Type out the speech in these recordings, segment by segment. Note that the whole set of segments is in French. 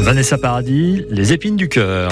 Vanessa Paradis, les épines du cœur.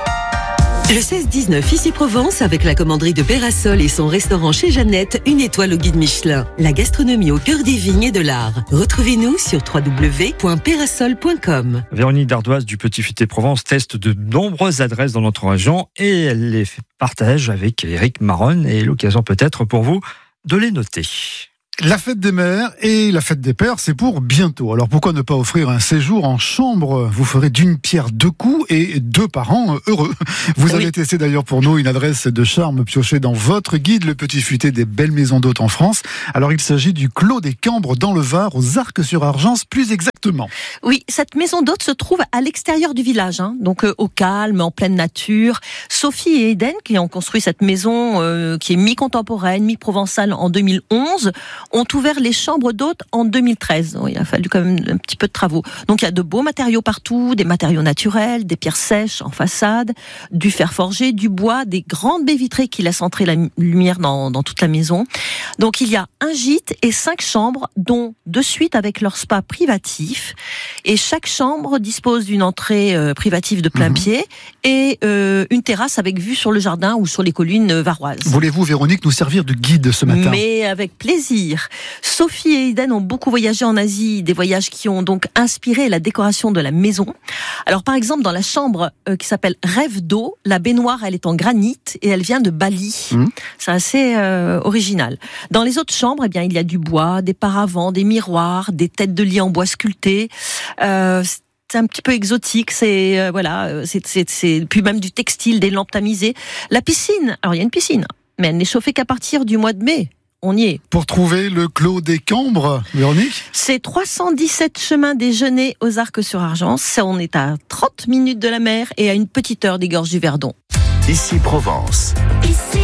Le 16-19 ici Provence avec la commanderie de Pérasol et son restaurant chez Jeannette, une étoile au guide Michelin. La gastronomie au cœur des vignes et de l'art. Retrouvez-nous sur www.perasol.com. Véronique Dardoise du Petit Futé Provence teste de nombreuses adresses dans notre région et elle les partage avec Éric Maronne et l'occasion peut-être pour vous de les noter. La fête des mères et la fête des pères, c'est pour bientôt. Alors pourquoi ne pas offrir un séjour en chambre ? Vous ferez d'une pierre deux coups et deux parents heureux. Vous avez testé d'ailleurs pour nous une adresse de charme piochée dans votre guide, le Petit Futé des belles maisons d'hôtes en France. Alors il s'agit du Clos des Cambres dans le Var, aux Arcs-sur-Argence plus exactement. Oui, cette maison d'hôtes se trouve à l'extérieur du village, donc au calme, en pleine nature. Sophie et Eden, qui ont construit cette maison qui est mi-contemporaine, mi-provençale en 2011, ont ouvert les chambres d'hôtes en 2013. Il a fallu quand même un petit peu de travaux. Donc il y a de beaux matériaux partout, des matériaux naturels, des pierres sèches en façade, du fer forgé, du bois, des grandes baies vitrées qui laissent entrer la lumière dans toute la maison. Donc il y a un gîte et 5 chambres, dont 2 suites avec leur spa privatif. Et chaque chambre dispose d'une entrée privative de plein pied et une terrasse avec vue sur le jardin ou sur les collines varoises. Voulez-vous, Véronique, nous servir de guide ce matin ? Mais avec plaisir. Sophie et Eden ont beaucoup voyagé en Asie, des voyages qui ont donc inspiré la décoration de la maison. Alors par exemple, dans la chambre qui s'appelle Rêve d'eau, la baignoire, elle est en granit et elle vient de Bali. C'est assez original. Dans les autres chambres, eh bien, il y a du bois, des paravents, des miroirs, des têtes de lit en bois sculptés. C'est un petit peu exotique, c'est puis même du textile, des lampes tamisées. La piscine, alors il y a une piscine, mais elle n'est chauffée qu'à partir du mois de mai. On y est. Pour trouver le Clos des Cambres, Véronique ? C'est 317 chemin des Genêts aux Arcs-sur-Argence. On est à 30 minutes de la mer et à une petite heure des gorges du Verdon. Ici Provence.